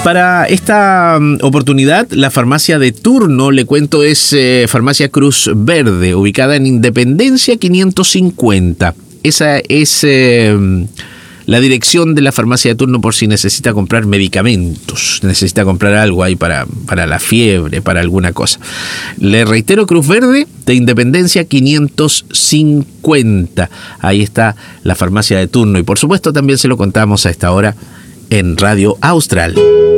Para esta oportunidad, la farmacia de turno, le cuento, es Farmacia Cruz Verde, ubicada en Independencia 550. Esa es la dirección de la farmacia de turno por si necesita comprar medicamentos, necesita comprar algo ahí para la fiebre, para alguna cosa. Le reitero, Cruz Verde de Independencia 550. Ahí está la farmacia de turno y por supuesto también se lo contamos a esta hora en Radio Austral.